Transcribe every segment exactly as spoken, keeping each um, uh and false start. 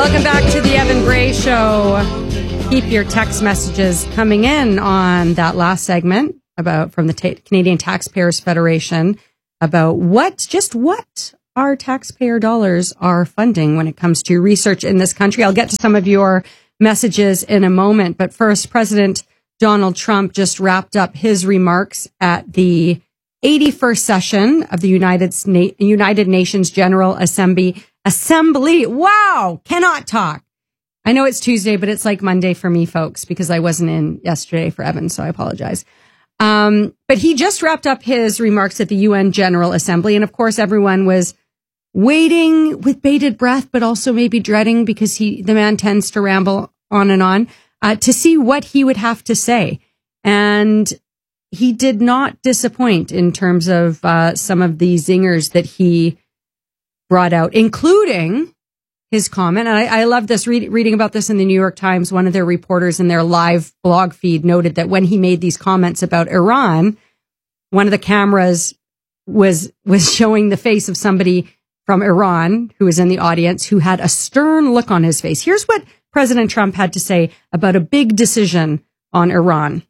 Welcome back to the Evan Gray Show. Keep your text messages coming in on that last segment about from the Ta- Canadian Taxpayers Federation about what, just what our taxpayer dollars are funding when it comes to research in this country. I'll get to some of your messages in a moment, but first, President Donald Trump just wrapped up his remarks at the eighty-first session of the United, Na- United Nations General Assembly. Assembly. Wow. Cannot talk. I know it's Tuesday, but it's like Monday for me, folks, because I wasn't in yesterday for Evan, so I apologize. Um, but he just wrapped up his remarks at the U N General Assembly. And of course, everyone was waiting with bated breath, but also maybe dreading, because he, the man tends to ramble on and on, uh, to see what he would have to say. And he did not disappoint in terms of uh, some of the zingers that he brought out, including his comment. And I, I love this, read, reading about this in the New York Times. One of their reporters in their live blog feed noted that when he made these comments about Iran, one of the cameras was was showing the face of somebody from Iran who was in the audience who had a stern look on his face. Here's what President Trump had to say about a big decision on Iran.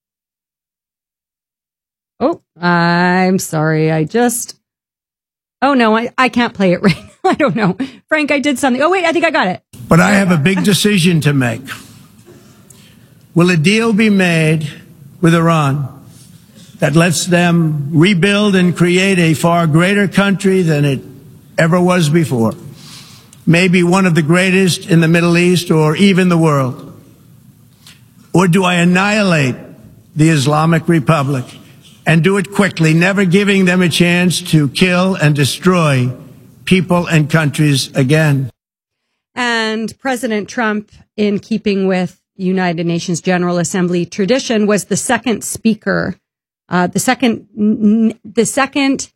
Oh, I'm sorry. I just... Oh, no, I, I can't play it right now. I don't know. Frank, I did something. Oh, wait, I think I got it. But I have a big decision to make. Will a deal be made with Iran that lets them rebuild and create a far greater country than it ever was before? Maybe one of the greatest in the Middle East or even the world? Or do I annihilate the Islamic Republic and do it quickly, never giving them a chance to kill and destroy people and countries again? And President Trump, in keeping with United Nations General Assembly tradition, was the second speaker, uh, the second, n- the second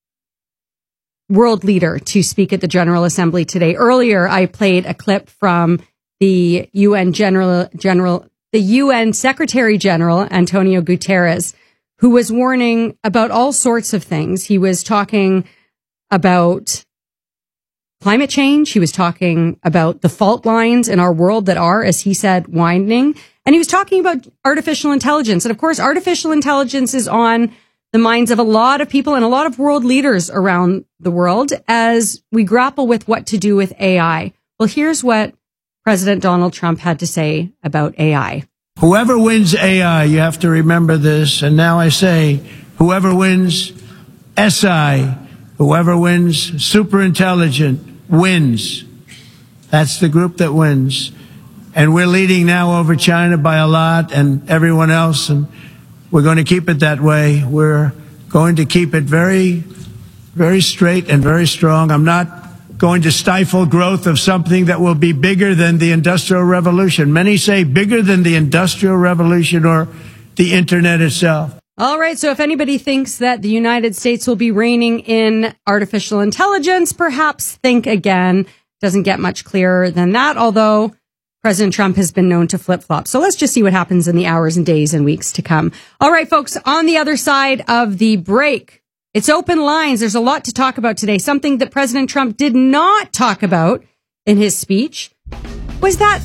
world leader to speak at the General Assembly today. Earlier, I played a clip from the U N General, General, the U N Secretary General, Antonio Guterres, who was warning about all sorts of things. He was talking about climate change. He was talking about the fault lines in our world that are, as he said, widening. And he was talking about artificial intelligence. And of course, artificial intelligence is on the minds of a lot of people and a lot of world leaders around the world as we grapple with what to do with A I. Well, here's what President Donald Trump had to say about A I. Whoever wins A I, you have to remember this, and now I say, whoever wins S I, whoever wins superintelligent, wins. That's the group that wins. And we're leading now over China by a lot and everyone else, and we're going to keep it that way. We're going to keep it very, very straight and very strong. I'm not going to stifle growth of something that will be bigger than the Industrial Revolution. Many say bigger than the Industrial Revolution or the Internet itself. All right. So if anybody thinks that the United States will be reigning in artificial intelligence, perhaps think again. Doesn't get much clearer than that, although President Trump has been known to flip-flop. So let's just see what happens in the hours and days and weeks to come. All right, folks, on the other side of the break, it's open lines. There's a lot to talk about today. Something that President Trump did not talk about in his speech was that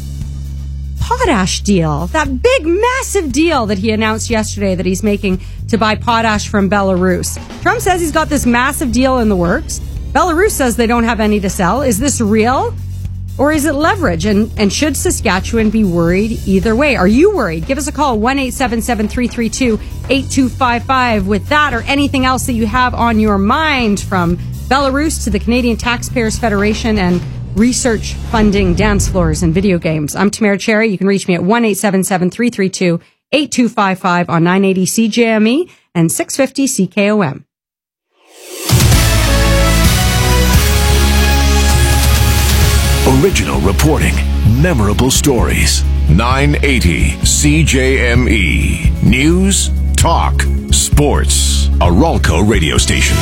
potash deal, that big, massive deal that he announced yesterday that he's making to buy potash from Belarus. Trump says he's got this massive deal in the works. Belarus says they don't have any to sell. Is this real? Or is it leverage? And, and should Saskatchewan be worried either way? Are you worried? Give us a call, one eight seven seven, three three two, eight two five five, with that or anything else that you have on your mind, from Belarus to the Canadian Taxpayers Federation and research funding dance floors and video games. I'm Tamara Cherry. You can reach me at one eight seven seven, three three two, eight two five five on nine eighty C J M E and six fifty C K O M. Original reporting, memorable stories. nine eighty C J M E. News, talk, sports. A Ralco radio station.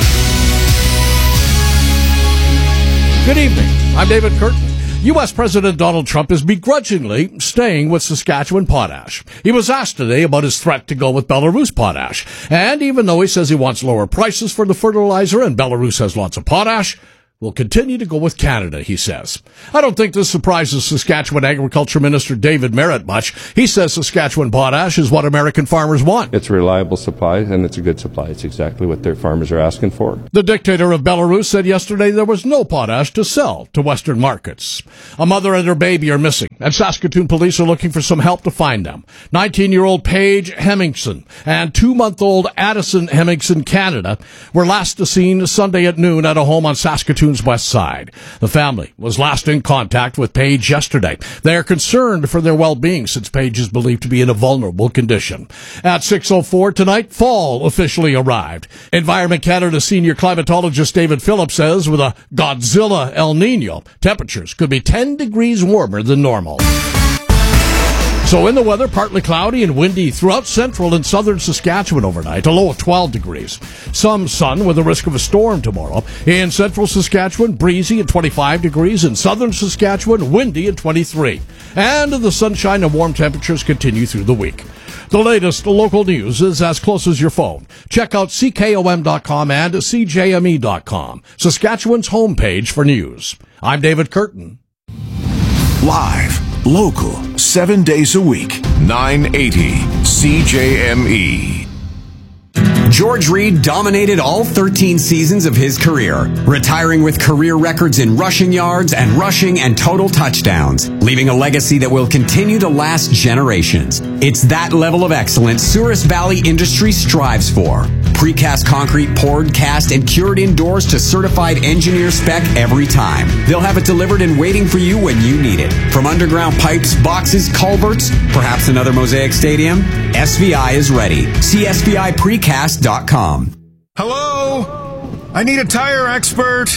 Good evening. I'm David Curtin. U S. President Donald Trump is begrudgingly staying with Saskatchewan potash. He was asked today about his threat to go with Belarus potash. And even though he says he wants lower prices for the fertilizer and Belarus has lots of potash, will continue to go with Canada, he says. I don't think this surprises Saskatchewan Agriculture Minister David Merritt much. He says Saskatchewan potash is what American farmers want. It's a reliable supply, and it's a good supply. It's exactly what their farmers are asking for. The dictator of Belarus said yesterday there was no potash to sell to Western markets. A mother and her baby are missing, and Saskatoon police are looking for some help to find them. nineteen-year-old Paige Hemmingson and two-month-old Addison Hemmingson, Canada, were last seen Sunday at noon at a home on Saskatoon's west side. The family was last in contact with Paige yesterday. They are concerned for their well-being since Paige is believed to be in a vulnerable condition. At six oh four tonight, fall officially arrived. Environment Canada senior climatologist David Phillips says with a Godzilla El Nino, temperatures could be ten degrees warmer than normal. So in the weather, partly cloudy and windy throughout central and southern Saskatchewan overnight, a low of twelve degrees. Some sun with a risk of a storm tomorrow. In central Saskatchewan, breezy and twenty-five degrees. In southern Saskatchewan, windy and twenty-three. And the sunshine and warm temperatures continue through the week. The latest local news is as close as your phone. Check out C K O M dot com and C J M E dot com, Saskatchewan's homepage for news. I'm David Curtin. Live, local, seven days a week, nine eighty C J M E. George Reed dominated all thirteen seasons of his career, retiring with career records in rushing yards and rushing and total touchdowns, leaving a legacy that will continue to last generations. It's that level of excellence Souris Valley Industries strives for. Precast concrete poured, cast, and cured indoors to certified engineer spec every time. They'll have it delivered and waiting for you when you need it. From underground pipes, boxes, culverts, perhaps another Mosaic Stadium, S V I is ready. See S V I precast dot com. Hello? I need a tire expert.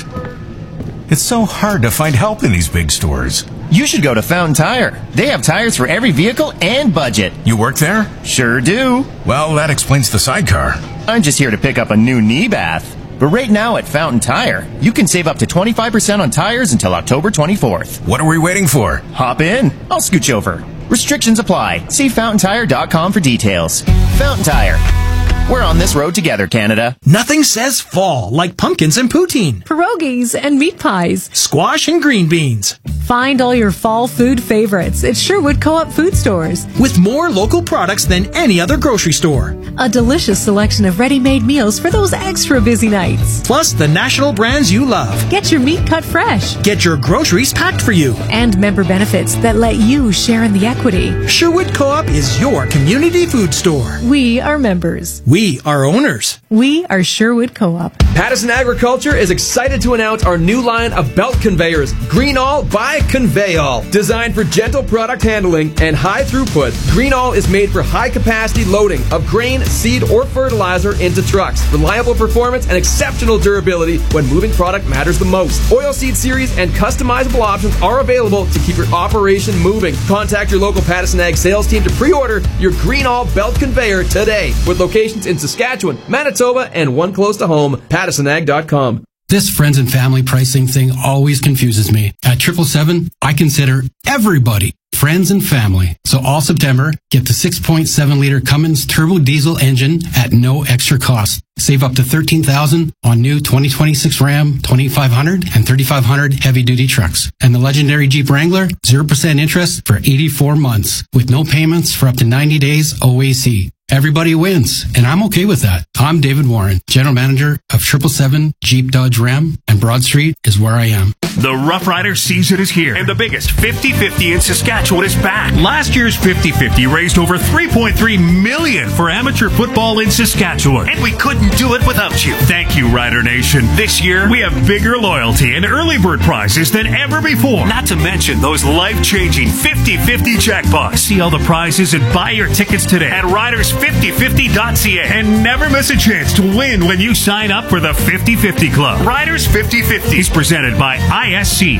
It's so hard to find help in these big stores. You should go to Fountain Tire. They have tires for every vehicle and budget. You work there? Sure do. Well, that explains the sidecar. I'm just here to pick up a new knee bath. But right now at Fountain Tire, you can save up to twenty-five percent on tires until October twenty-fourth. What are we waiting for? Hop in. I'll scooch over. Restrictions apply. See fountain tire dot com for details. Fountain Tire. We're on this road together, Canada. Nothing says fall like pumpkins and poutine, pierogies and meat pies, squash and green beans. Find all your fall food favorites at Sherwood Co-op food stores. With more local products than any other grocery store. A delicious selection of ready-made meals for those extra busy nights. Plus the national brands you love. Get your meat cut fresh. Get your groceries packed for you. And member benefits that let you share in the equity. Sherwood Co-op is your community food store. We are members. We are owners. We are Sherwood Co-op. Pattison Agriculture is excited to announce our new line of belt conveyors, Greenall by Conveyall. Designed for gentle product handling and high throughput, Greenall is made for high capacity loading of grain, seed, or fertilizer into trucks. Reliable performance and exceptional durability when moving product matters the most. Oilseed series and customizable options are available to keep your operation moving. Contact your local Pattison Ag sales team to pre-order your Greenall belt conveyor today, with locations in Saskatchewan, Manitoba, and one close to home, pattison ag dot com. This friends and family pricing thing always confuses me. At triple seven, I consider everybody friends and family. So all September, get the six point seven liter Cummins turbo diesel engine at no extra cost. Save up to thirteen thousand dollars on new twenty twenty-six Ram twenty-five hundred and thirty-five hundred heavy-duty trucks. And the legendary Jeep Wrangler, zero percent interest for eighty-four months with no payments for up to ninety days O A C. Everybody wins, and I'm okay with that. I'm David Warren, General Manager of triple seven Jeep Dodge Ram, and Broad Street is where I am. The Rough Rider season is here, and the biggest fifty fifty in Saskatchewan is back. Last year's fifty fifty raised over three point three million dollars for amateur football in Saskatchewan, and we couldn't do it without you. Thank you, Rider Nation. This year, we have bigger loyalty and early bird prizes than ever before, not to mention those life-changing fifty fifty jackpots. See all the prizes and buy your tickets today at riders fifty fifty dot c a, and never miss a chance to win when you sign up for the fifty fifty Club. Riders fifty fifty is presented by I S C.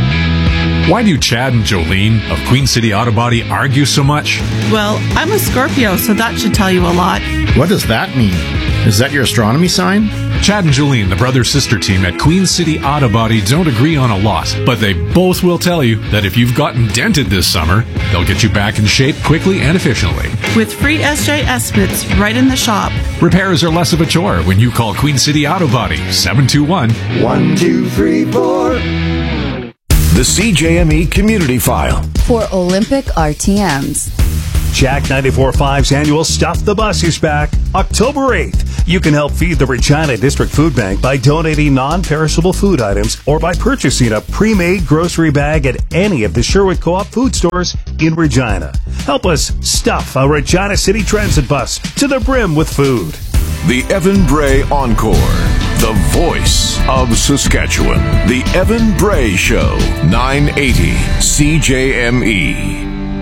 Why do Chad and Jolene of Queen City Auto Body argue so much? Well, I'm a Scorpio, so that should tell you a lot. What does that mean? Is that your astronomy sign? Chad and Jolene, the brother-sister team at Queen City Auto Body, don't agree on a lot, but they both will tell you that if you've gotten dented this summer, they'll get you back in shape quickly and efficiently. With free S J estimates right in the shop. Repairs are less of a chore when you call Queen City Auto Body, seven two one, one two three four. The C J M E Community File. For Olympic R T Ms. Jack ninety-four point five's annual Stuff the Bus is back October eighth. You can help feed the Regina District Food Bank by donating non-perishable food items or by purchasing a pre-made grocery bag at any of the Sherwood Co-op food stores in Regina. Help us stuff a Regina City Transit bus to the brim with food. The Evan Bray Encore. The voice of Saskatchewan. The Evan Bray Show. nine eighty C J M E.